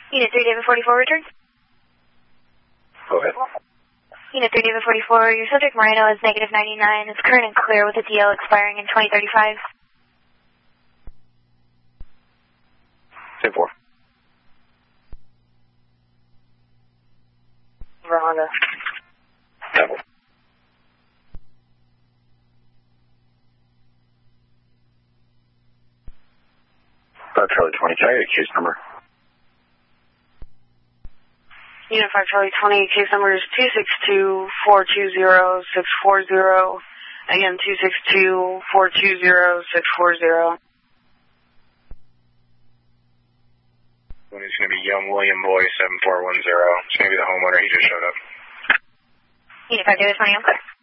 Unit 3, David 44, return. Go ahead. Unit 3, David 44, your subject Moreno is negative 99. It's current and clear with a DL expiring in 2035. 10-4. Honda. Double. Charlie 20, can I get a case number? Unit 5 Charlie 20, case number is 262-420-640. Again, 262-420-640. It's going to be Young William Boy 7410. It's going to be the homeowner. He just showed up. Unit 5 David 20, I'm clear.